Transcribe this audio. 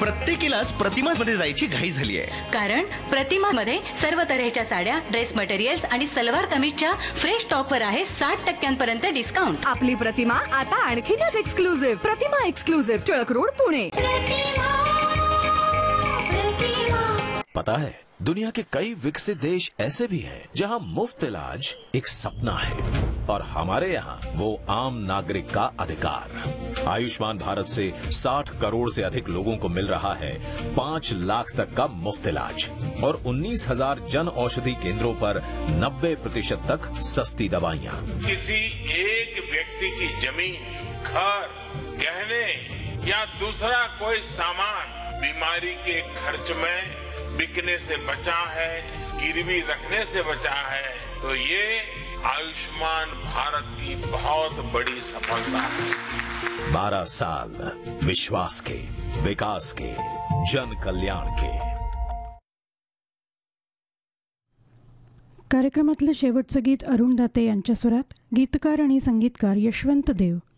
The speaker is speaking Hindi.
प्रत्येकीलाच प्रतिमामध्ये जायची घाई झाली आहे. कारण प्रतिमामध्ये सर्व तऱ्हेच्या साड्या, ड्रेस मटेरियल्स आणि सलवार कमीजच्या फ्रेश स्टॉकवर आहे 60% डिस्काउंट. आपली प्रतिमा आता आणखीनच एक्सक्लुझिव्ह. प्रतिमा एक्सक्लुझिव्ह, टिळक रोड, पुणे. पता है, दुनिया के कई विकसित देश ऐसे भी हैं जहां मुफ्त इलाज एक सपना है और हमारे यहाँ वो आम नागरिक का अधिकार. आयुष्मान भारत से 60 करोड़ से अधिक लोगों को मिल रहा है 5 लाख तक का मुफ्त इलाज और 19,000 जन औषधि केंद्रों पर 90% तक सस्ती दवाइयाँ. किसी एक व्यक्ति की जमीन, घर, गहने या दूसरा कोई सामान बीमारी के खर्च में बिकने से बचा है, गिरवी रखने से बचा है, तो ये आयुष्मान भारत की बहुत बड़ी सफलता है. 12 साल विश्वास के, विकास के, जन कल्याण के. कार्यक्रमातलं शेवटचं गीत अरुण दाते यांच्या स्वरात, गीतकार आणि संगीतकार यशवंत देव.